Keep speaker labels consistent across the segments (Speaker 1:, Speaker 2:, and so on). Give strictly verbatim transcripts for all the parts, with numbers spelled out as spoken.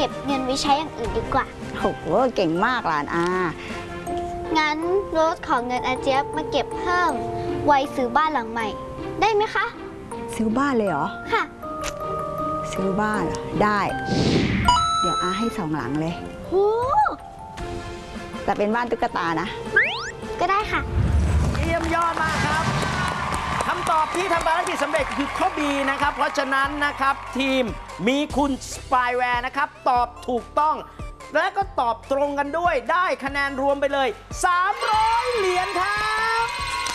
Speaker 1: ก็บเงินไว้ใช้อย่างอื่นดีกว่า
Speaker 2: โอ้โหเก่งมากหลานอา
Speaker 1: งั้นโรสขอเงินอาเจี๊ยบมาเก็บเพิ่มไว้ซื้อบ้านหลังใหม่ได้ไหมคะ
Speaker 2: ซื้อบ้านเลยเหรอ
Speaker 1: ค่ะ
Speaker 2: ซื้อบ้านเหรอได้เดี๋ยวอาให้สองหลังเลย
Speaker 1: โอ้
Speaker 2: แต่เป็นบ้านตุ๊กตานะ
Speaker 1: ก็ได้ค่ะ
Speaker 3: เยี่ยมยอดมากครับคำตอบที่ทำภารกิจสำเร็จคือข้อ B นะครับเพราะฉะนั้นนะครับทีมมีคุณสปายแวร์นะครับตอบถูกต้องและก็ตอบตรงกันด้วยได้คะแนนรวมไปเลยสามร้อยเหรียญครับ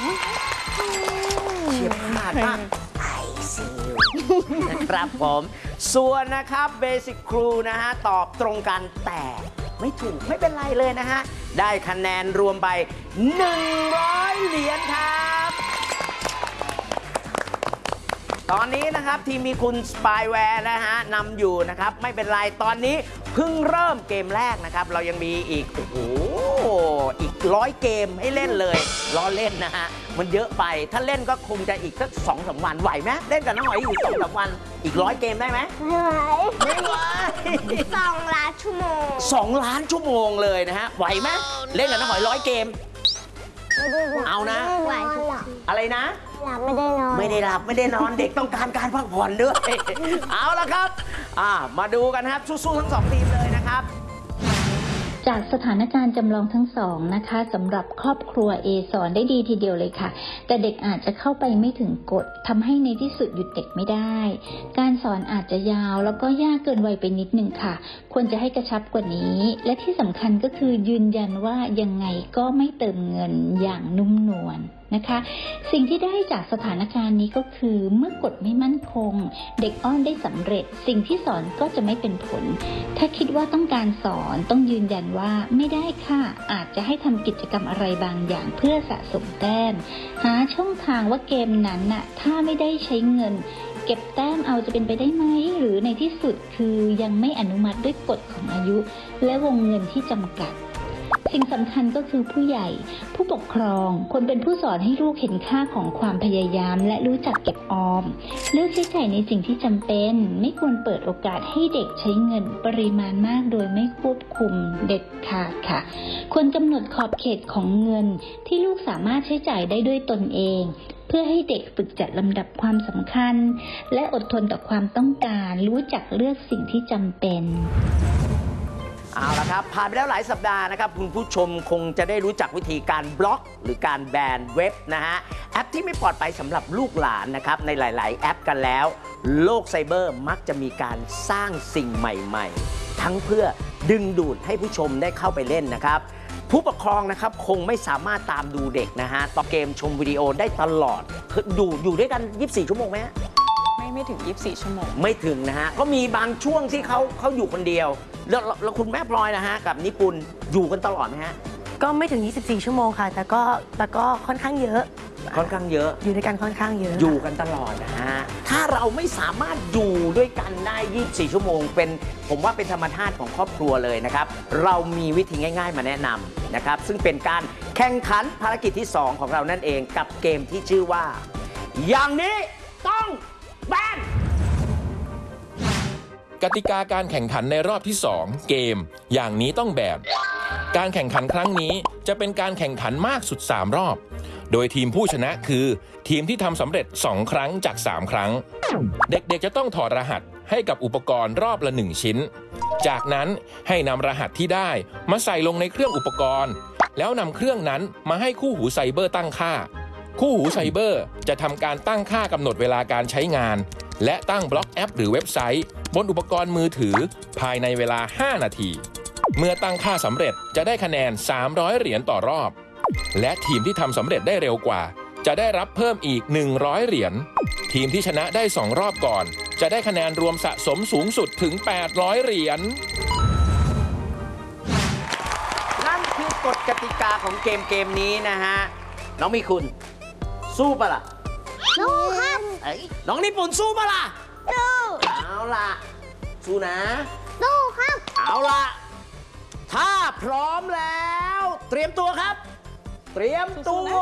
Speaker 3: เฉียบขาดมากไอซีนะครับผมส่วนนะครับเบสิกครูนะฮะตอบตรงกันแต่ไม่ถูกไม่เป็นไรเลยนะฮะได้คะแนนรวมไปหนึ่งร้อยเหรียญครับตอนนี้นะครับทีมมีคุณสปายแวร์นะฮะนำอยู่นะครับไม่เป็นไรตอนนี้เพิ่งเริ่มเกมแรกนะครับเรายังมีอีกโอ้โหอีกร้อยเกมให้เล่นเลยล้อเล่นนะฮะมันเยอะไปถ้าเล่นก็คงจะอีกสักสองสามวันไหวไหมเล่นกับน้องหอยอยู่สองสามวันอีกร้อยเกมได้ไหม
Speaker 1: ไม่ไหว
Speaker 3: ไม่ไหว
Speaker 1: สองล้านชั่วโมง
Speaker 3: สองล้านชั่วโมงเลยนะฮะไหวไหมเล่นกับน้องหอยร้อยเกมเอานะ
Speaker 1: ไหว
Speaker 3: อะไรนะ
Speaker 1: หลับไม่ได้นอน
Speaker 3: ไม่ได้หลับไม่ได้นอนเด็กต้องการการพักผ่อนด้วยเอาละครับอ่ามาดูกันครับสู้ๆทั้งสองทีมเลยนะครับ
Speaker 4: จากสถานการณ์จำลองทั้งสองนะคะสำหรับครอบครัว A สอนได้ดีทีเดียวเลยค่ะแต่เด็กอาจจะเข้าไปไม่ถึงกฎทำให้ในที่สุดหยุดเด็กไม่ได้การสอนอาจจะยาวแล้วก็ยากเกินวัยไปนิดนึงค่ะควรจะให้กระชับกว่านี้และที่สำคัญก็คือยืนยันว่ายังไงก็ไม่เติมเงินอย่างนุ่มนวลนะคะสิ่งที่ได้จากสถานการณ์นี้ก็คือเมื่อกฎไม่มั่นคงเด็กอ้อนได้สำเร็จสิ่งที่สอนก็จะไม่เป็นผลถ้าคิดว่าต้องการสอนต้องยืนยันว่าไม่ได้ค่ะอาจจะให้ทำกิจกรรมอะไรบางอย่างเพื่อสะสมแต้มหาช่องทางว่าเกมนั้นน่ะถ้าไม่ได้ใช้เงินเก็บแต้มเอาจะเป็นไปได้ไหมหรือในที่สุดคือยังไม่อนุมัติด้วยกฎของอายุและวงเงินที่จำกัดสิ่งสำคัญก็คือผู้ใหญ่ผู้ปกครองควรเป็นผู้สอนให้ลูกเห็นค่าของความพยายามและรู้จักเก็บออมเลือกใช้จ่ายในสิ่งที่จำเป็นไม่ควรเปิดโอกาสให้เด็กใช้เงินปริมาณมากโดยไม่ควบคุมเด็ดขาดค่ะควรกำหนดขอบเขตของเงินที่ลูกสามารถใช้จ่ายได้ด้วยตนเองเพื่อให้เด็กฝึกจัดลำดับความสำคัญและอดทนต่อความต้องการรู้จักเลือกสิ่งที่จำเป็น
Speaker 3: เอาละครับผ่านไปแล้วหลายสัปดาห์นะครับคุณผู้ชมคงจะได้รู้จักวิธีการบล็อกหรือการแบนเว็บนะฮะแอปที่ไม่ปลอดภัยสำหรับลูกหลานนะครับในหลายๆแอปกันแล้วโลกไซเบอร์มักจะมีการสร้างสิ่งใหม่ๆทั้งเพื่อดึงดูดให้ผู้ชมได้เข้าไปเล่นนะครับผู้ปกครองนะครับคงไม่สามารถตามดูเด็กนะฮะต่อเกมชมวิดีโอได้ตลอดดูอยู่ด้วยกันยี่สิบสี่ชั่วโมงไหมฮะ
Speaker 5: ไม่ไม่ถึงยี่สิบสี่ชั่วโมง
Speaker 3: ไม่ถึงนะฮะก็มีบางช่วงที่เขาเขาอยู่คนเดียวแล้วแล้วคุณแม่พลอยนะฮะกับนิปุนอยู่กันตลอดไหมฮะ
Speaker 5: ก็ไม่ถึงยี่สิบสี่ชั่วโมงค่ะแต่ก็แต่ก็ค่อนข้างเยอะ
Speaker 3: ค่อนข้างเยอะ
Speaker 5: อยู่ด้วยกันค่อนข้างเยอะ
Speaker 3: อยู่กันตลอดนะฮะถ้าเราไม่สามารถอยู่ด้วยกันได้ยี่สิบสี่ชั่วโมงเป็นผมว่าเป็นธรรมชาติของครอบครัวเลยนะครับเรามีวิธีง่ายๆมาแนะนำนะครับซึ่งเป็นการแข่งขันภารกิจที่สองของเรานั่นเองกับเกมที่ชื่อว่าอย่างนี้ต้องแบน
Speaker 6: กติกาการแข่งขันในรอบที่สองเกมอย่างนี้ต้องแบนการแข่งขันครั้งนี้จะเป็นการแข่งขันมากสุดสามรอบโดยทีมผู้ชนะคือทีมที่ทำสำเร็จสองครั้งจากสามครั้งเด็กๆจะต้องถอดรหัสให้กับอุปกรณ์รอบละหนึ่งชิ้นจากนั้นให้นำรหัสที่ได้มาใส่ลงในเครื่องอุปกรณ์แล้วนำเครื่องนั้นมาให้คู่หูไซเบอร์ตั้งค่าคู่หูไซเบอร์จะทำการตั้งค่ากำหนดเวลาการใช้งานและตั้งบล็อกแอปหรือเว็บไซต์บนอุปกรณ์มือถือภายในเวลาห้านาทีเมื่อตั้งค่าสำเร็จจะได้คะแนนสามร้อยเหรียญต่อรอบและทีมที่ทำสำเร็จได้เร็วกว่าจะได้รับเพิ่มอีกหนึ่งร้อยเหรียญทีมที่ชนะได้สองรอบก่อนจะได้คะแนนรวมสะสมสูงสุดถึงแปดร้อยเหรียญ
Speaker 3: นั่นคือกฎกติกาของเกมเกมนี้นะฮะน้องมีคุณสู้ปะล่ะ
Speaker 1: สู้ครับ
Speaker 3: น้องนิปุนสู้ปะล่ะ
Speaker 1: สู้
Speaker 3: เอาล่ะสู้นะ
Speaker 1: สู้ครับ
Speaker 3: เอาล่ะถ้าพร้อมแล้วเตรียมตัวครับเตรียมตัว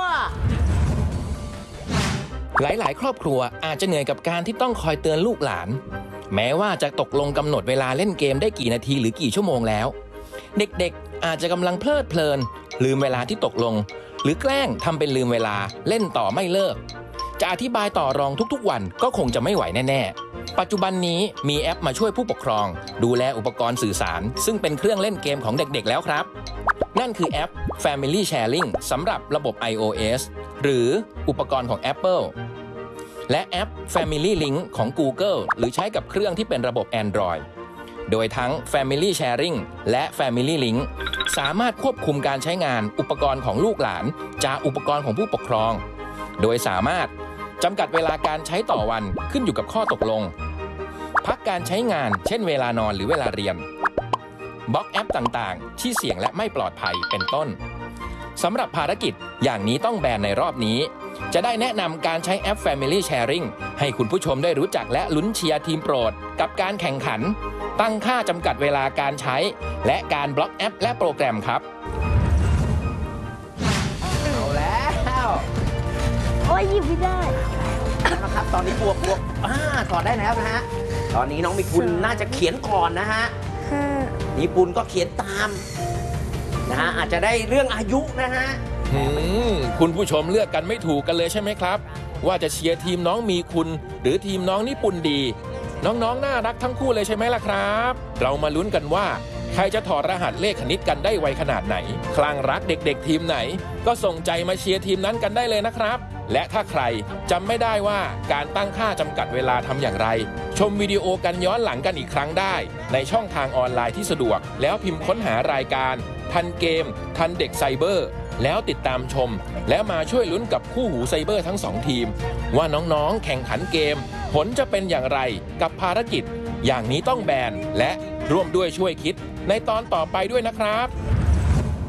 Speaker 6: หลายๆครอบครัวอาจจะเหนื่อยกับการที่ต้องคอยเตือนลูกหลานแม้ว่าจะตกลงกำหนดเวลาเล่นเกมได้กี่นาทีหรือกี่ชั่วโมงแล้ว เด็กๆอาจจะกำลังเพลิดเพลินลืมเวลาที่ตกลง หรือแกล้งทำเป็นลืมเวลาเล่นต่อไม่เลิก จะอธิบายต่อรองทุกๆวันก็คงจะไม่ไหวแน่ๆปัจจุบันนี้มีแอปมาช่วยผู้ปกครอง ดูแลอุปกรณ์สื่อสารซึ่งเป็นเครื่องเล่นเกมของเด็กๆแล้วครับนั่นคือแอป Family Sharing สำหรับระบบ iOS หรืออุปกรณ์ของ Apple และแอป Family Link ของ Google หรือใช้กับเครื่องที่เป็นระบบ Android โดยทั้ง Family Sharing และ Family Link สามารถควบคุมการใช้งานอุปกรณ์ของลูกหลานจากอุปกรณ์ของผู้ปกครอง โดยสามารถจำกัดเวลาการใช้ต่อวันขึ้นอยู่กับข้อตกลง พักการใช้งานเช่นเวลานอนหรือเวลาเรียนบล็อกแอปต่างๆที่เสี่ยงและไม่ปลอดภัยเป็นต้นสำหรับภารกิจอย่างนี้ต้องแบนในรอบนี้จะได้แนะนำการใช้แอป Family Sharing ให้คุณผู้ชมได้รู้จักและลุ้นเชียร์ทีมโปรดกับการแข่งขันตั้งค่าจำกัดเวลาการใช้และการบล็อกแอปและโปรแกรมครับ
Speaker 3: เอาแล้ว
Speaker 1: โอ้ยหยิบไม่ได้
Speaker 3: นะครับตอนนี้บวกบวกอ่าถอดได้แล้วนะฮะตอนนี้น้องมีปุลน่าจะเขียนก่อนนะฮะมีปุลก็เขียนตามนะฮะอาจจะได้เรื่องอายุนะฮะ
Speaker 6: อืมคุณผู้ชมเลือกกันไม่ถูกกันเลยใช่ไหมครับว่าจะเชียร์ทีมน้องมีคุณหรือทีมน้องนิปุลดี น้องๆน่ารักทั้งคู่เลยใช่ไหมล่ะครับเรามาลุ้นกันว่าใครจะถอดรหัสเลขคณิตกันได้ไวขนาดไหนคลั่งรักเด็กๆทีมไหนก็ส่งใจมาเชียร์ทีมนั้นกันได้เลยนะครับและถ้าใครจำไม่ได้ว่าการตั้งค่าจำกัดเวลาทำอย่างไรชมวิดีโอกันย้อนหลังกันอีกครั้งได้ในช่องทางออนไลน์ที่สะดวกแล้วพิมพ์ค้นหารายการทันเกมทันเด็กไซเบอร์แล้วติดตามชมแล้วมาช่วยลุ้นกับคู่หูไซเบอร์ทั้งสองทีมว่าน้องๆแข่งขันเกมผลจะเป็นอย่างไรกับภารกิจอย่างนี้ต้องแบนและร่วมด้วยช่วยคิดในตอนต่อไปด้วยนะครับ